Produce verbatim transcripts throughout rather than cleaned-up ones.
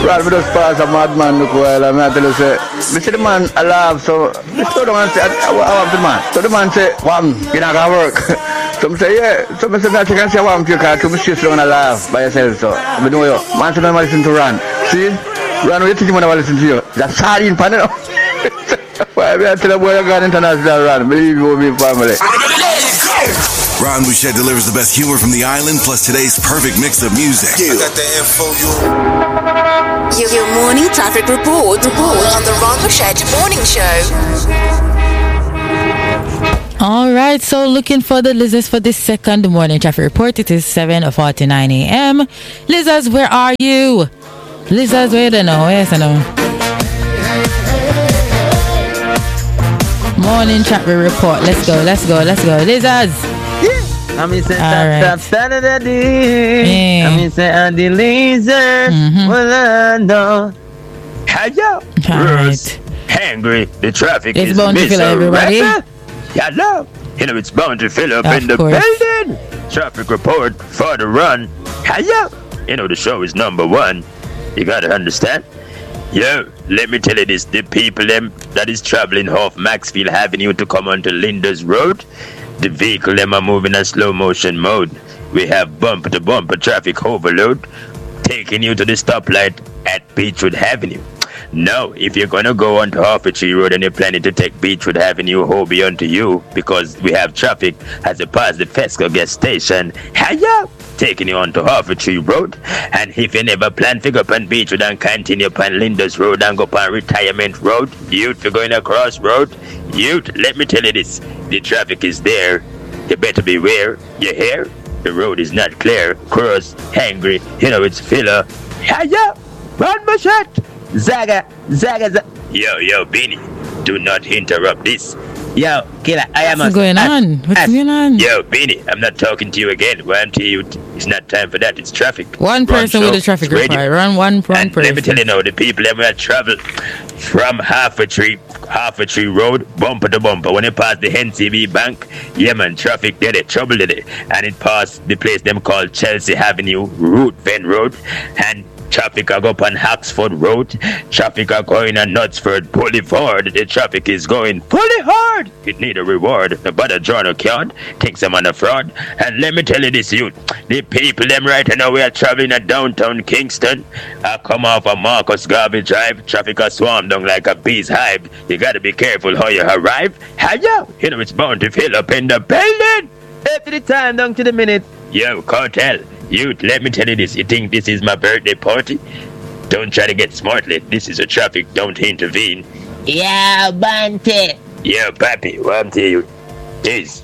Right, we just pass a madman look while I'm not tell you say, me see the man alive, so me so the man say, I want the man. So the man say, Wam, you not gonna work. So me say, yeah. So me say, I can say Wam to you, because you shift on a laugh by yourself, so I know you. Man say, no man listen to Ran. See? Ran, what you think you want to listen to you? That's sardine pan, you know? Why, I tell you, boy, you got international Ran. Believe you, me family. Ron Bouchette delivers the best humor from the island, plus today's perfect mix of music. Yeah. I got the info, you. Your, your morning traffic report, report on the Ron Bouchette Morning Show. All right, so looking for the Lizzers for this second morning traffic report. It is seven forty-nine a.m. Lizzers, where are you? Lizzers, where do you know? Yes, I know. Morning traffic report. Let's go, let's go, let's go. Lizzers. I mean, say, stop, stop, da, da, da, I mean, say, and the laser, well, I know. Hello, Bruce. Hangry, the traffic it's is bound to fill up, everybody. Hello, you know, it's bound to fill up of in the course. building. Traffic report for the run. Hello, you know, the show is number one. You gotta understand. Yo, let me tell you this, the people them that is traveling off Maxfield Avenue to come onto Linda's Road, the vehicle them are moving in slow motion mode. We have bumper to bumper traffic overload taking you to the stoplight at Beechwood Avenue. Now, if you're gonna go onto Harford Road and you're planning to take Beechwood Avenue, hold be unto you, because we have traffic as it passes the Fesco gas station. Hiya! Taking you onto Harford Road. And if you never plan to go upon Beechwood and continue upon Linda's Road and go upon Retirement Road, youth, for going across road, youth, let me tell you this, the traffic is there. You better beware. You hear? The road is not clear. Cross, hangry, you know it's filler. Hiya! Run my shot! Zaga, Zaga, Zaga. Yo, yo, Beanie, do not interrupt this. Yo, killer, I am What's a, going as, on? What's as, going on? Yo, Beanie, I'm not talking to you again. One to you, it's not time for that. It's traffic. One person Run with a traffic report. Run one, one and person. let me tell you now, the people that will travel from Harford Harford Road, bumper to bumper. When they pass the N C B Bank, yeah man, traffic there, they trouble there. And it passed the place them called Chelsea Avenue, Route Ven Road, and traffic are go up on Haxford Road. Traffic are going on Knutsford Boulevard. The traffic is going fully hard. It need a reward. No bother draw no card. Take some on the fraud. And let me tell you this, youth. The people them right now, we are traveling at downtown Kingston. I come off of Marcus Garvey Drive. Traffic are swarmed down like a bee's hive. You gotta be careful how you arrive. Hiya! You know it's bound to fill up in the building. After the time, down to the minute. Yo, cartel. Youth, let me tell you this. You think this is my birthday party? Don't try to get smartly. This is a traffic. Don't intervene. Yeah, Bante. Yo, Pappy, what I'm telling you is...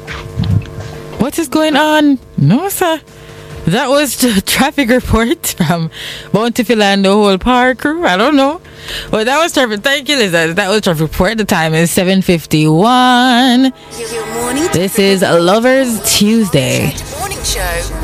What is going on? No, sir. That was the traffic report from Bountiful and the whole power crew. I don't know. Well, that was traffic. Thank you, Liza. That was traffic report. The time is seven fifty-one. This is Lovers Tuesday. Morning Show.